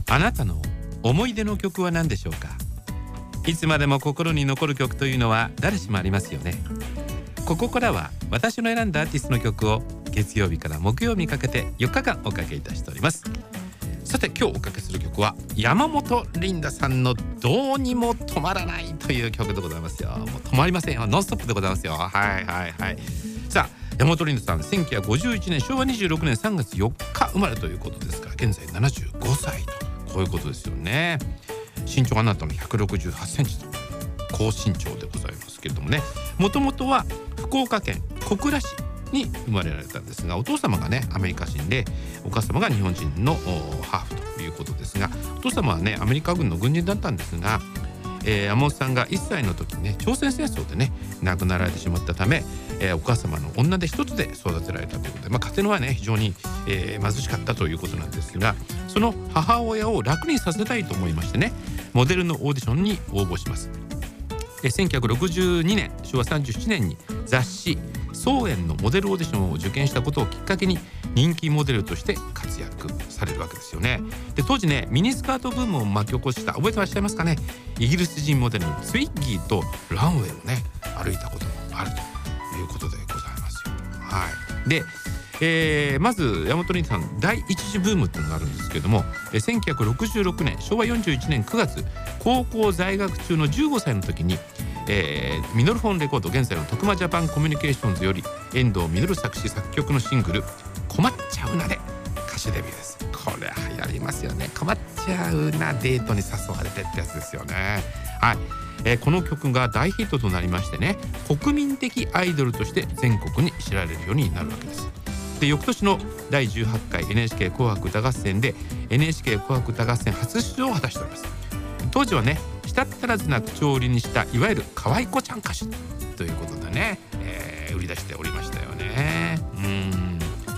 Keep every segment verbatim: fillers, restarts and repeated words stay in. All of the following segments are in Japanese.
あなたの思い出の曲は何でしょうか。いつまでも心に残る曲というのは誰しもありますよね。ここからは私の選んだアーティストの曲を月曜日から木曜日にかけてよっかかんおかけいたしております。さて今日おかけする曲は山本リンダさんのどうにも止まらないという曲でございますよ。もう止まりませんよ。ノンストップでございますよ。はいはいはい。さあ山本リンダさんせんきゅうひゃくごじゅういちねんしょうわにじゅうろくねんさんがつよっか生まれということですから現在ななじゅうごさいとこういうことですよね。身長がなんとひゃくろくじゅうはちセンチと高身長でございますけれどもね、もともとは福岡県小倉市に生まれられたんですが、お父様がねアメリカ人でお母様が日本人のハーフということですが、お父様はねアメリカ軍の軍人だったんですが、えー、山本さんがいっさいの時にね朝鮮戦争でね亡くなられてしまったため、えー、お母様の女手一つで育てられたということで、まあ、家庭のはね非常に、えー、貧しかったということなんですが、その母親を楽にさせたいと思いましてねモデルのオーディションに応募します。でせんきゅうひゃくろくじゅうにねんしょうわさんじゅうななねんに雑誌総園のモデルオーディションを受験したことをきっかけに人気モデルとして活躍されるわけですよね。で当時ねミニスカートブームを巻き起こした覚えてらっしゃいますかね。イギリス人モデルのツイッギーとランウェイをね歩いたこともあるということでございますよ。はい。で、えー、まず山本リンダさん第一次ブームっていうのがあるんですけれども、せんきゅうひゃくろくじゅうろくねんしょうわよんじゅういちねんくがつ高校在学中のじゅうごさいの時にえー、ミノルフォンレコード現在の徳間ジャパンコミュニケーションズより遠藤実作詞作曲のシングル困っちゃうなで歌手デビューです。これ流行りますよね。困っちゃうなデートに誘われてってやつですよね。はい、えー、この曲が大ヒットとなりましてね国民的アイドルとして全国に知られるようになるわけです。で翌年のだいじゅうはちかい エヌエイチケー 紅白歌合戦で エヌエイチケー 紅白歌合戦初出場を果たしております。当時はね舌足らずな口調を売りにしたいわゆる可愛い子ちゃん歌手ということでね、えー、売り出しておりましたよね。うーん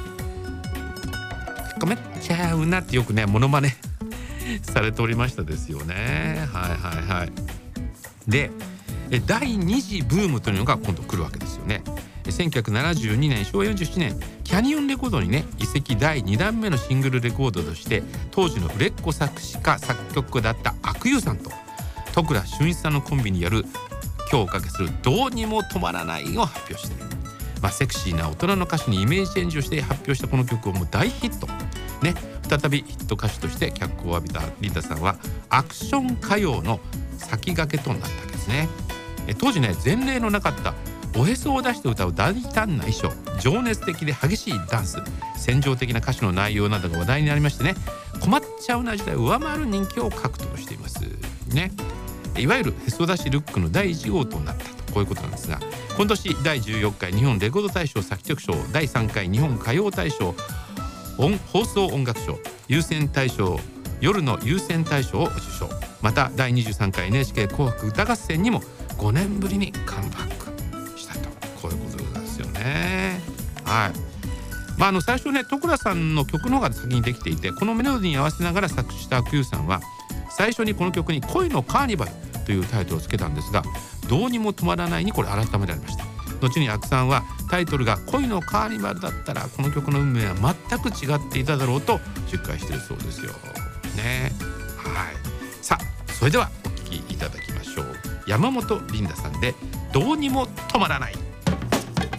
困っちゃうなってよくねモノマネされておりましたですよね。はいはいはい。でだいに次ブームというのが今度来るわけですよね。せんきゅうひゃくななじゅうにねんしょうわよんじゅうななねんキャニオンレコードにね移籍だいにだんめのシングルレコードとして当時の売れっ子作詞家作曲家だった阿久悠さんと戸倉俊一さんのコンビによる今日おかけするどうにも止まらないを発表している、まあ、セクシーな大人の歌手にイメージチェンジをして発表したこの曲をもう大ヒットね、再びヒット歌手として脚光を浴びたリンダさんはアクション歌謡の先駆けとなったわけですね。え当時ね前例のなかったおへそを出して歌う大胆な衣装、情熱的で激しいダンス、戦場的な歌詞の内容などが話題になりましてね困っちゃうな時代を上回る人気を獲得していますね。いわゆるへそ出しルックのだいいち号となったとこういうことなんですが、今年だいじゅうよっかい日本レコード大賞作曲賞、だいさんかい日本歌謡大賞音放送音楽賞優先大賞夜の優先大賞を受賞、まただいにじゅうさんかい エヌエイチケー 紅白歌合戦にもごねんぶりにカムバックしたとこういうことなんですよね。はい。まあ、あの最初ね戸倉さんの曲の方が先にできていてこのメロディーに合わせながら作詞した阿久悠さんは最初にこの曲に恋のカーニバルというタイトルをつけたんですがどうにも止まらないにこれ改められました。後に阿久さんはタイトルが恋のカーニバルだったらこの曲の運命は全く違っていただろうと述解しているそうですよね。はい。さあそれではお聴きいただきましょう。山本リンダさんでどうにも止まらない。